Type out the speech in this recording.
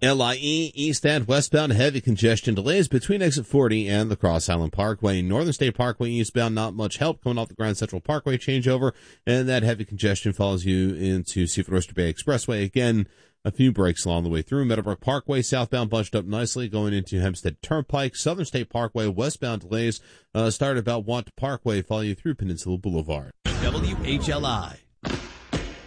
LIE east and westbound heavy congestion delays between exit 40 and the Cross Island Parkway. Northern State Parkway eastbound, not much help coming off the Grand Central Parkway changeover, and that heavy congestion follows you into Seaford Oyster Bay Expressway. Again, a few breaks along the way through. Meadowbrook Parkway southbound bunched up nicely going into Hempstead Turnpike. Southern State Parkway westbound delays start about Want Parkway, follow you through Peninsula Boulevard. WHLI